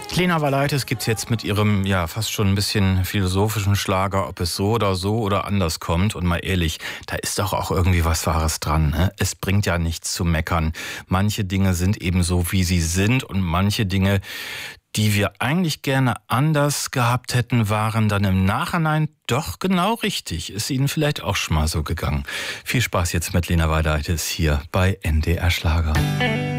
Lena Valaitis gibt's jetzt mit ihrem, ja, fast schon ein bisschen philosophischen Schlager, ob es so oder anders kommt. Und mal ehrlich, da ist doch auch irgendwie was Wahres dran, ne? Es bringt ja nichts zu meckern. Manche Dinge sind eben so, wie sie sind, und manche Dinge, die wir eigentlich gerne anders gehabt hätten, waren dann im Nachhinein doch genau richtig. Ist Ihnen vielleicht auch schon mal so gegangen. Viel Spaß jetzt mit Lena Valaitis hier bei NDR Schlager.